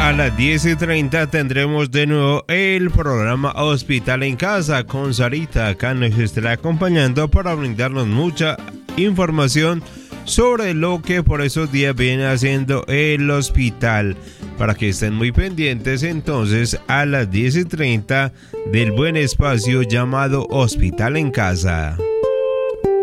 a las 10:30 tendremos de nuevo el programa Hospital en Casa con Sarita. Acá nos estará acompañando para brindarnos mucha información sobre lo que por esos días viene haciendo el hospital. Para que estén muy pendientes entonces a las 10:30 del buen espacio llamado Hospital en Casa.